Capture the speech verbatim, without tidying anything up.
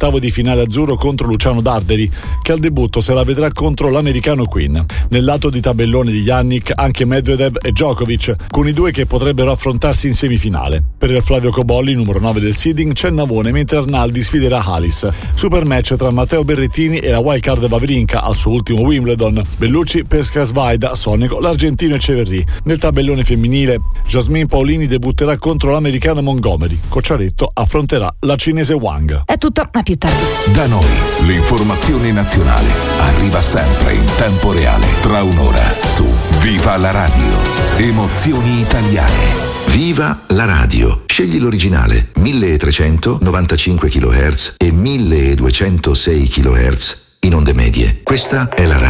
ottavo di finale azzurro contro Luciano Darderi, che al debutto se la vedrà contro l'americano Quinn. Nel lato di tabellone di Yannick anche Medvedev e Djokovic, con i due che potrebbero affrontarsi in semifinale. Per Flavio Cobolli, numero nove del seeding, c'è Navone, mentre Arnaldi sfiderà Halis. Super match tra Matteo Berrettini e la wildcard Wawrinka al suo ultimo Wimbledon. Bellucci pesca Svaida, Sonico, l'argentino Echeverry. Nel tabellone femminile, Jasmine Paolini debutterà contro l'americana Montgomery. Cocciaretto affronterà la cinese Wang. È tutto, a più tardi. Da noi, l'informazione nazionale arriva sempre in tempo reale. Tra un'ora su Viva la Radio. Emozioni italiane. Viva la radio. Scegli l'originale milletrecentonovantacinque chilohertz e milleduecentosei chilohertz in onde medie. Questa è la radio.